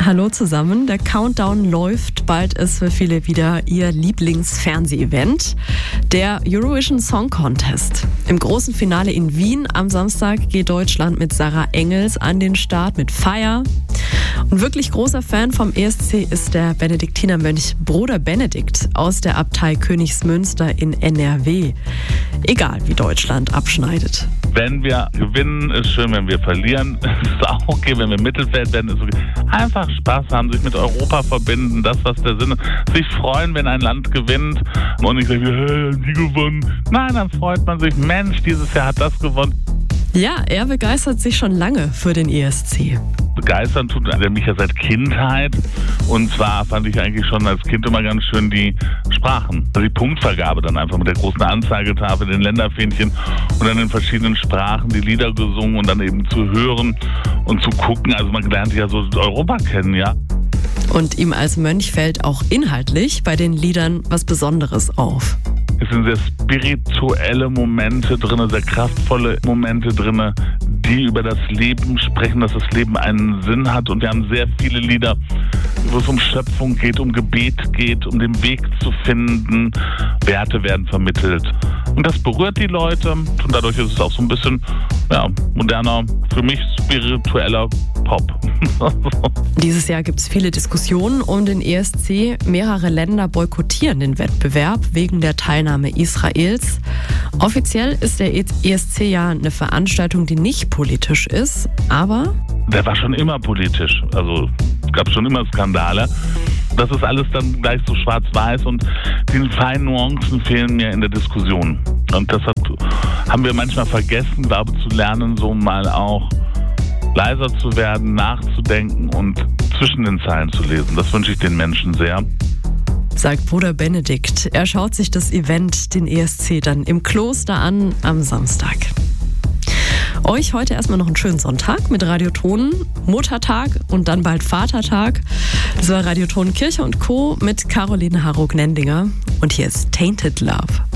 Hallo zusammen, der Countdown läuft. Bald ist für viele wieder ihr Lieblingsfernseh-Event, der Eurovision Song Contest. Im großen Finale in Wien am Samstag geht Deutschland mit Sarah Engels an den Start mit Fire. Und wirklich großer Fan vom ESC ist der Benediktinermönch Bruder Benedikt aus der Abtei Königsmünster in NRW. Egal, wie Deutschland abschneidet. Wenn wir gewinnen, ist schön. Wenn wir verlieren, ist auch okay. Wenn wir Mittelfeld werden, ist okay. Einfach Spaß haben, sich mit Europa verbinden, das, was der Sinn ist. Sich freuen, wenn ein Land gewinnt und nicht sagen, hey, haben die gewonnen. Nein, dann freut man sich, Mensch, dieses Jahr hat das gewonnen. Ja, er begeistert sich schon lange für den ESC. Begeistern tut er mich ja seit Kindheit. Und zwar fand ich eigentlich schon als Kind immer ganz schön die Sprachen. Also die Punktvergabe dann einfach mit der großen Anzeigetafel, den Länderfähnchen und dann in verschiedenen Sprachen die Lieder gesungen und dann eben zu hören und zu gucken. Also man lernt ja so Europa kennen, ja. Und ihm als Mönch fällt auch inhaltlich bei den Liedern was Besonderes auf. Es sind sehr spirituelle Momente drin, sehr kraftvolle Momente drin, die über das Leben sprechen, dass das Leben einen Sinn hat. Und wir haben sehr viele Lieder, wo es um Schöpfung geht, um Gebet geht, um den Weg zu finden. Werte werden vermittelt. Und das berührt die Leute. Und dadurch ist es auch so ein bisschen moderner, für mich spiritueller Pop. Dieses Jahr gibt es viele Diskussionen um den ESC. Mehrere Länder boykottieren den Wettbewerb wegen der Teilnahme Israels. Offiziell ist der ESC ja eine Veranstaltung, die nicht politisch ist, aber... Der war schon immer politisch. Also es gab schon immer Skandale. Das ist alles dann gleich so schwarz-weiß und die feinen Nuancen fehlen mir in der Diskussion. Und deshalb haben wir manchmal vergessen, glaube ich, zu lernen, so mal auch leiser zu werden, nachzudenken und zwischen den Zeilen zu lesen. Das wünsche ich den Menschen sehr. Sagt Bruder Benedikt. Er schaut sich das Event, den ESC, dann im Kloster an am Samstag. Euch heute erstmal noch einen schönen Sonntag mit Radioton, Muttertag und dann bald Vatertag. Das war Radioton Kirche und Co. mit Caroline Harrog-Nendinger. Und hier ist Tainted Love.